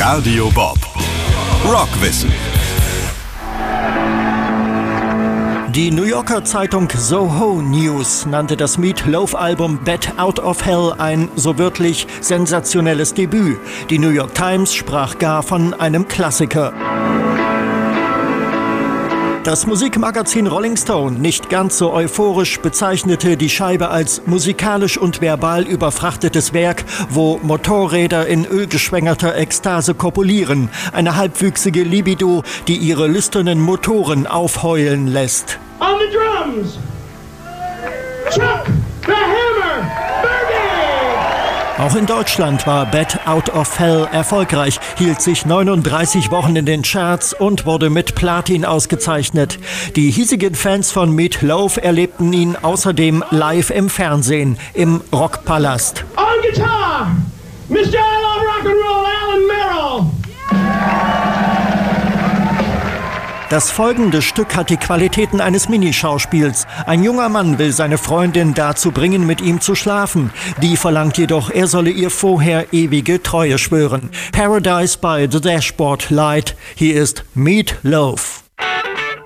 Radio Bob. Rockwissen. Die New Yorker Zeitung Soho News nannte das Meat Loaf-Album Bat Out of Hell ein, so wörtlich, sensationelles Debüt. Die New York Times sprach gar von einem Klassiker. Das Musikmagazin Rolling Stone, nicht ganz so euphorisch, bezeichnete die Scheibe als musikalisch und verbal überfrachtetes Werk, wo Motorräder in ölgeschwängerter Ekstase kopulieren. Eine halbwüchsige Libido, die ihre lüsternen Motoren aufheulen lässt. On the drums, Chuck the Hammer Bergen! Auch in Deutschland war Bat Out of Hell erfolgreich, hielt sich 39 Wochen in den Charts und wurde mit Platin ausgezeichnet. Die hiesigen Fans von Meat Loaf erlebten ihn außerdem live im Fernsehen, im Rockpalast. On guitar, Mr. I Love Rock'n'Roll, Alan Merrill! Das folgende Stück hat die Qualitäten eines Minischauspiels. Ein junger Mann will seine Freundin dazu bringen, mit ihm zu schlafen. Die verlangt jedoch, er solle ihr vorher ewige Treue schwören. Paradise by the Dashboard Light. Hier ist Meat Loaf.